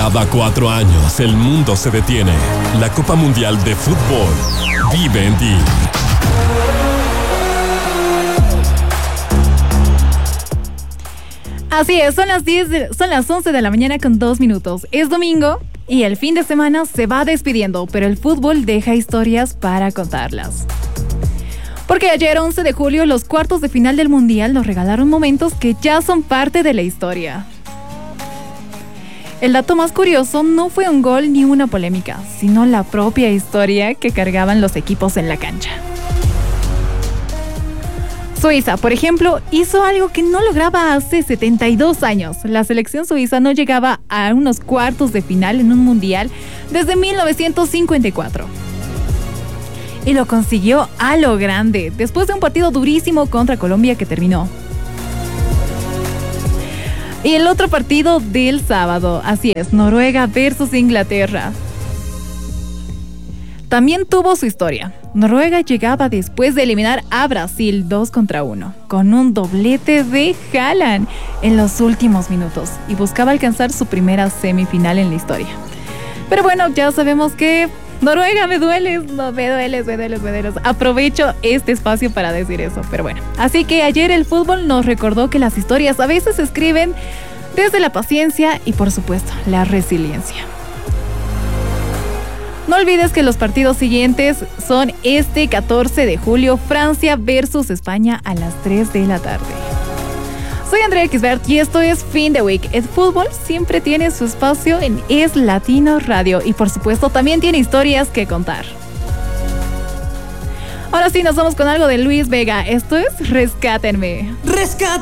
Cada 4 años el mundo se detiene. La Copa Mundial de Fútbol vive en ti. Así es, son las 11 de la mañana con 2 minutos. Es domingo y el fin de semana se va despidiendo, pero el fútbol deja historias para contarlas. Porque ayer, 11 de julio, los cuartos de final del Mundial nos regalaron momentos que ya son parte de la historia. El dato más curioso no fue un gol ni una polémica, sino la propia historia que cargaban los equipos en la cancha. Suiza, por ejemplo, hizo algo que no lograba hace 72 años. La selección suiza no llegaba a unos cuartos de final en un mundial desde 1954. Y lo consiguió a lo grande, después de un partido durísimo contra Colombia que terminó. Y el otro partido del sábado, así es, Noruega versus Inglaterra. También tuvo su historia. Noruega llegaba después de eliminar a Brasil 2-1, con un doblete de Haaland en los últimos minutos y buscaba alcanzar su primera semifinal en la historia. Pero bueno, ya sabemos que Noruega, me dueles. Aprovecho este espacio para decir eso, pero bueno. Así que ayer el fútbol nos recordó que las historias a veces se escriben desde la paciencia y, por supuesto, la resiliencia. No olvides que los partidos siguientes son este 14 de julio, Francia versus España a las 3 de la tarde. Soy Andrea Xbert y esto es Fin de Week. El fútbol siempre tiene su espacio en Es Latino Radio y por supuesto también tiene historias que contar. Ahora sí, nos vamos con algo de Luis Vega. Esto es Rescátenme. ¡Rescátenme!